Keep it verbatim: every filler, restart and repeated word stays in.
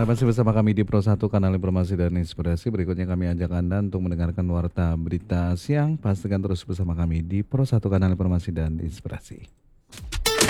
Anda masih bersama kami di Pro satu Kanal Informasi dan Inspirasi. Berikutnya kami ajak Anda untuk mendengarkan warta berita siang. Pastikan terus bersama kami di Pro satu Kanal Informasi dan Inspirasi.